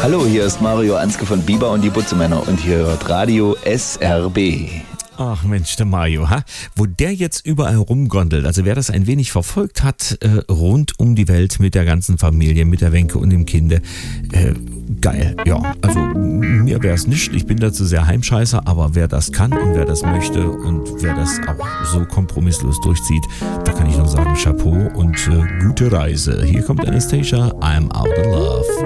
Hallo, hier ist Mario Anske von Biber und die Butzemänner und hier hört Radio SRB. Ach Mensch, der Mario, ha? Wo der jetzt überall rumgondelt, also wer das ein wenig verfolgt hat, rund um die Welt mit der ganzen Familie, mit der Wenke und dem Kinde, geil, ja. Also mir wäre es nicht, ich bin dazu sehr Heimscheißer, aber wer das kann und wer das möchte und wer das auch so kompromisslos durchzieht, da kann ich nur sagen Chapeau und gute Reise. Hier kommt Anastasia, I'm Out of Love.